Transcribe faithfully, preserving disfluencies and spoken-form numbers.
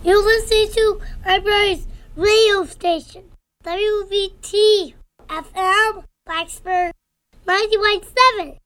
You're listening to Library's radio station, W V T F M, Blacksburg ninety point seven.